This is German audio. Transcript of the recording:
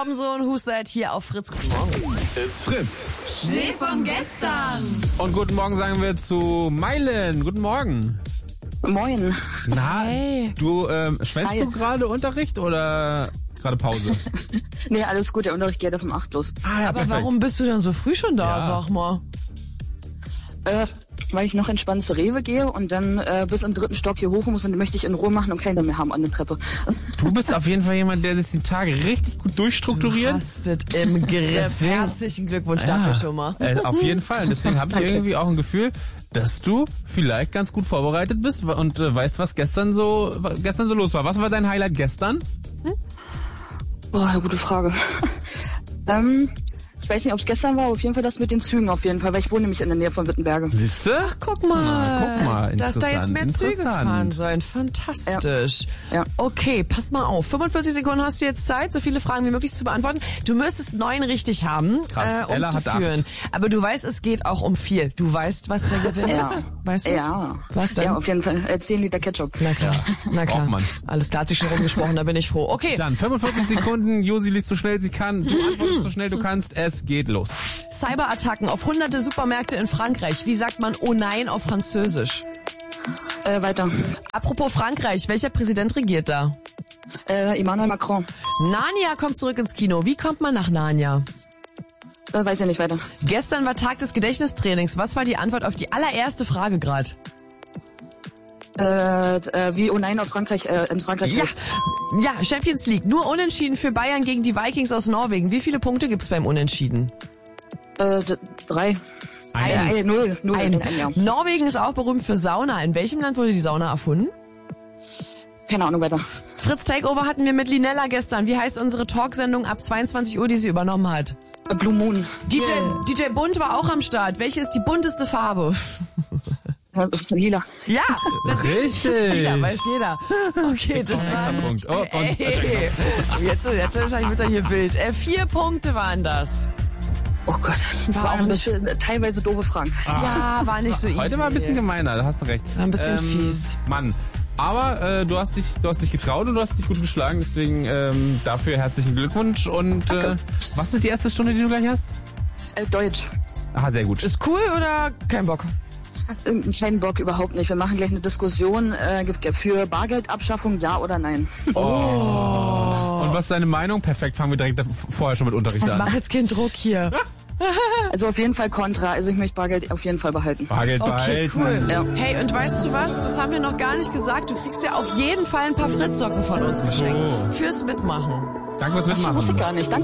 Robinson, Who's That hier auf Fritz. Guten Morgen. It's Fritz. Schnee von gestern. Und guten Morgen sagen wir zu Meilen. Guten Morgen. Moin. Na, Hey. du, schwänzt du gerade Unterricht oder gerade Pause? Nee, alles gut, der Unterricht geht erst um 8 los. Ah, ja, Aber perfekt. warum bist du dann so früh schon da, Ja. sag mal? Weil ich noch entspannt zur Rewe gehe und dann bis im 3. Stock hier hoch muss und den möchte ich in Ruhe machen und keiner mehr haben an der Treppe. Du bist auf jeden Fall jemand, der sich den Tag richtig gut durchstrukturiert. Hastet im Griff. Deswegen- Herzlichen Glückwunsch dafür schon mal. Auf jeden Fall. Deswegen habe ich Danke. irgendwie auch ein Gefühl, dass du vielleicht ganz gut vorbereitet bist und weißt, was gestern so los war. Was war dein Highlight gestern? Boah, gute Frage. Ich weiß nicht, ob es gestern war, aber auf jeden Fall das mit den Zügen auf jeden Fall, weil ich wohne nämlich in der Nähe von Wittenberge. Siehste? Guck mal, dass da jetzt mehr Züge interessant. fahren sollen. Fantastisch. Ja. Okay, pass mal auf. 45 Sekunden hast du jetzt Zeit, so viele Fragen wie möglich zu beantworten. Du müsstest 9 richtig haben, krass. um Ella zu hat führen. 8. Aber du weißt, es geht auch um viel. Du weißt, was der Gewinn ist? Weißt du? Ja. Was denn? Ja, auf jeden Fall. 10 Liter Ketchup. Na klar, na klar. braucht man. Alles klar, hat sich schon rumgesprochen, da bin ich froh. Okay. Dann 45 Sekunden, Josi liest so schnell sie kann, du antwortest so schnell du kannst, es geht los. Cyberattacken auf hunderte Supermärkte in Frankreich. Wie sagt man oh nein auf Französisch? Weiter. Apropos Frankreich, welcher Präsident regiert da? Emmanuel Macron. Narnia kommt zurück ins Kino. Wie kommt man nach Narnia? Weiß ja nicht weiter. Gestern war Tag des Gedächtnistrainings. Was war die Antwort auf die allererste Frage gerade? Wie oh nein auf Frankreich, in Frankreich Ja. heißt. Ja, Champions League. Nur Unentschieden für Bayern gegen die Vikings aus Norwegen. Wie viele Punkte gibt's beim Unentschieden? 3. Ein. 0. Ein. In einem Jahr. Norwegen ist auch berühmt für Sauna. In welchem Land wurde die Sauna erfunden? Keine Ahnung weiter. Fritz Takeover hatten wir mit Linella gestern. Wie heißt unsere Talksendung ab 22 Uhr, die sie übernommen hat? Blue Moon. DJ Bunt war auch am Start. Welche ist die bunteste Farbe? Lila. Ja, Richtig. ja, weiß jeder. Okay, das war... Punkt. Oh, und Ey, jetzt ist er wieder hier wild. 4 Punkte waren das. Oh Gott, das War war auch auch ein bisschen teilweise doofe Fragen. Ja, war nicht so easy. heute war ein bisschen gemeiner, da hast du recht. War ein bisschen fies. Mann. Aber du hast dich getraut und du hast dich gut geschlagen, deswegen dafür herzlichen Glückwunsch. Und was ist die erste Stunde, die du gleich hast? Deutsch. Aha, sehr gut. Ist cool oder kein Bock? Kein Bock, überhaupt nicht. Wir machen gleich eine Diskussion für Bargeldabschaffung, ja oder nein. Und was ist deine Meinung? Perfekt, fangen wir direkt vorher schon mit Unterricht an. Mach jetzt keinen Druck hier. Also auf jeden Fall kontra. Also ich möchte Bargeld auf jeden Fall behalten. Bargeld Okay, behalten. cool. Ja. Hey, und weißt du was? Das haben wir noch gar nicht gesagt. Du kriegst ja auf jeden Fall ein paar Fritzsocken von uns geschenkt. Fürs Mitmachen. Danke fürs Das wusste ich Mitmachen. gar nicht. Danke.